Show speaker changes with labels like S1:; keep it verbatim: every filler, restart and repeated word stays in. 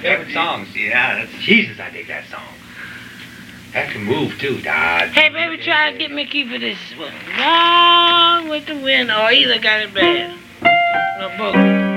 S1: favorite songs.
S2: Yeah, that's...
S1: Jesus, I dig that song. That can move too, Dad.
S3: Hey, baby, try to get me a key for this one. Gone with the wind, or either got it bad. No, both.